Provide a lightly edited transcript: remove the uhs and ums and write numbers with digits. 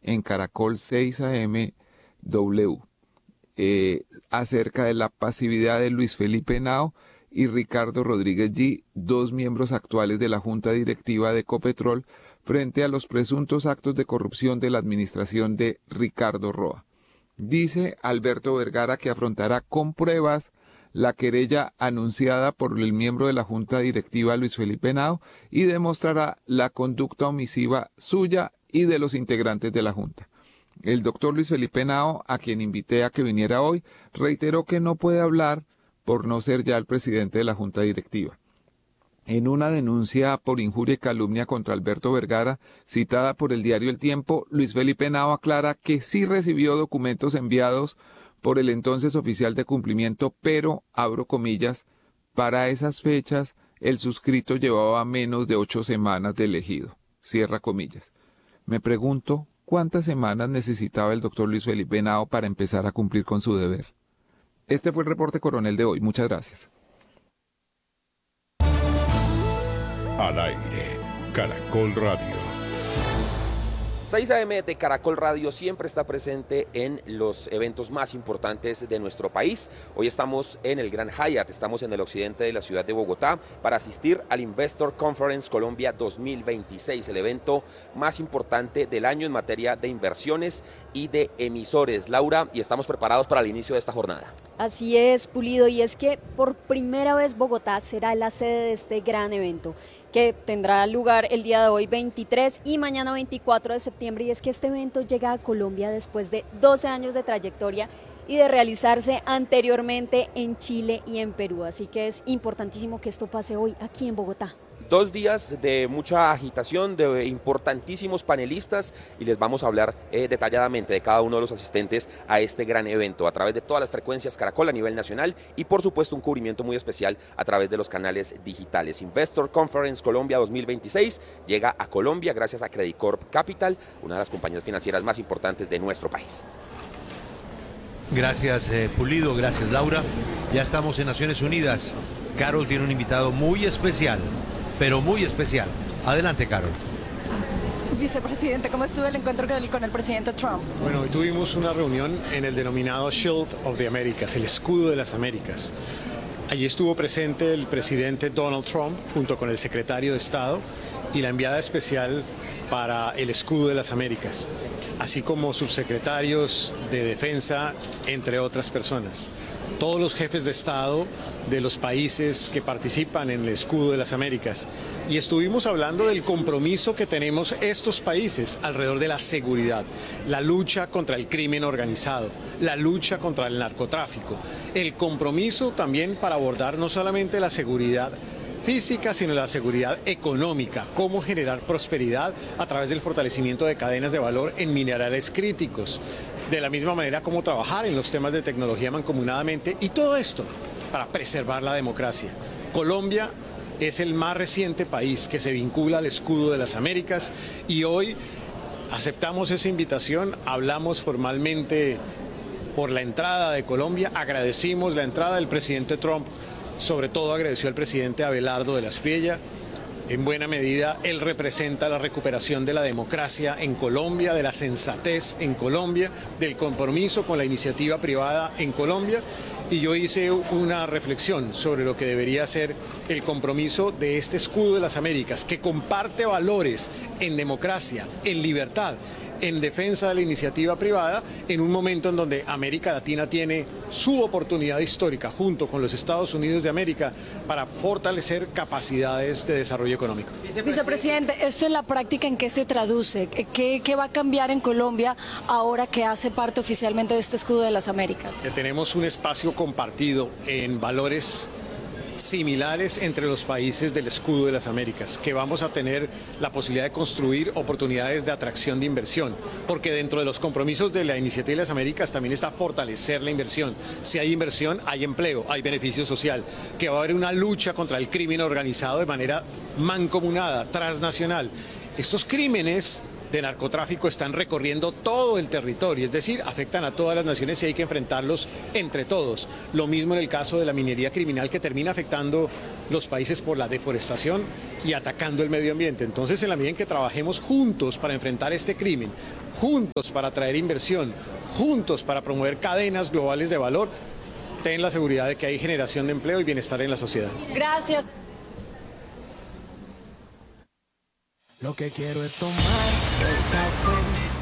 en Caracol 6 AM W, acerca de la pasividad de Luis Felipe Henao y Ricardo Rodríguez G., dos miembros actuales de la Junta Directiva de Ecopetrol, frente a los presuntos actos de corrupción de la administración de Ricardo Roa. Dice Alberto Vergara que afrontará con pruebas la querella anunciada por el miembro de la Junta Directiva Luis Felipe Henao y demostrará la conducta omisiva suya y de los integrantes de la Junta. El doctor Luis Felipe Henao, a quien invité a que viniera hoy, reiteró que no puede hablar por no ser ya el presidente de la Junta Directiva. En una denuncia por injuria y calumnia contra Alberto Vergara, citada por el diario El Tiempo, Luis Felipe Henao aclara que sí recibió documentos enviados por el entonces oficial de cumplimiento, pero, abro comillas, para esas fechas el suscrito llevaba menos de 8 semanas de elegido, cierra comillas. Me pregunto, ¿cuántas semanas necesitaba el doctor Luis Felipe Henao para empezar a cumplir con su deber? Este fue el reporte coronel de hoy. Muchas gracias. Al aire, Caracol Radio. 6 AM de Caracol Radio siempre está presente en los eventos más importantes de nuestro país. Hoy estamos en el Gran Hyatt, estamos en el occidente de la ciudad de Bogotá para asistir al Investor Conference Colombia 2026, el evento más importante del año en materia de inversiones y de emisores. Laura, y estamos preparados para el inicio de esta jornada. Así es, Pulido, y es que por primera vez Bogotá será la sede de este gran evento, que tendrá lugar el día de hoy 23 y mañana 24 de septiembre, y es que este evento llega a Colombia después de 12 años de trayectoria y de realizarse anteriormente en Chile y en Perú, así que es importantísimo que esto pase hoy aquí en Bogotá. 2 días de mucha agitación, de importantísimos panelistas, y les vamos a hablar detalladamente de cada uno de los asistentes a este gran evento a través de todas las frecuencias Caracol a nivel nacional y por supuesto un cubrimiento muy especial a través de los canales digitales. Investor Conference Colombia 2026 llega a Colombia gracias a Credit Corp Capital, una de las compañías financieras más importantes de nuestro país. Gracias, Pulido, gracias, Laura. Ya estamos en Naciones Unidas. Carol tiene un invitado muy especial, pero muy especial. Adelante, Carol. Vicepresidente, ¿cómo estuvo el encuentro con el presidente Trump? Bueno, hoy tuvimos una reunión en el denominado Shield of the Americas, el escudo de las Américas. Allí estuvo presente el presidente Donald Trump junto con el secretario de Estado y la enviada especial para el escudo de las Américas, así como subsecretarios de defensa, entre otras personas. Todos los jefes de Estado de los países que participan en el escudo de las Américas. Y estuvimos hablando del compromiso que tenemos estos países alrededor de la seguridad, la lucha contra el crimen organizado, la lucha contra el narcotráfico, el compromiso también para abordar no solamente la seguridad física, sino la seguridad económica, cómo generar prosperidad a través del fortalecimiento de cadenas de valor en minerales críticos, de la misma manera cómo trabajar en los temas de tecnología mancomunadamente, y todo esto para preservar la democracia. Colombia es el más reciente país que se vincula al escudo de las Américas y hoy aceptamos esa invitación, hablamos formalmente por la entrada de Colombia, agradecimos la entrada del presidente Trump, sobre todo agradeció al presidente Abelardo de la Espriella. En buena medida, él representa la recuperación de la democracia en Colombia, de la sensatez en Colombia, del compromiso con la iniciativa privada en Colombia. Y yo hice una reflexión sobre lo que debería ser el compromiso de este escudo de las Américas, que comparte valores en democracia, en libertad, en defensa de la iniciativa privada, en un momento en donde América Latina tiene su oportunidad histórica junto con los Estados Unidos de América para fortalecer capacidades de desarrollo económico. Vicepresidente, ¿esto en la práctica en qué se traduce? ¿Qué va a cambiar en Colombia ahora que hace parte oficialmente de este escudo de las Américas? Que tenemos un espacio compartido en valores similares entre los países del escudo de las Américas, que vamos a tener la posibilidad de construir oportunidades de atracción de inversión, porque dentro de los compromisos de la iniciativa de las Américas también está fortalecer la inversión. Si hay inversión, hay empleo, hay beneficio social, que va a haber una lucha contra el crimen organizado de manera mancomunada, transnacional. Estos crímenes de narcotráfico están recorriendo todo el territorio, es decir, afectan a todas las naciones y hay que enfrentarlos entre todos. Lo mismo en el caso de la minería criminal, que termina afectando los países por la deforestación y atacando el medio ambiente. Entonces, en la medida en que trabajemos juntos para enfrentar este crimen, juntos para atraer inversión, juntos para promover cadenas globales de valor, ten la seguridad de que hay generación de empleo y bienestar en la sociedad. Gracias. Lo que quiero es tomar el café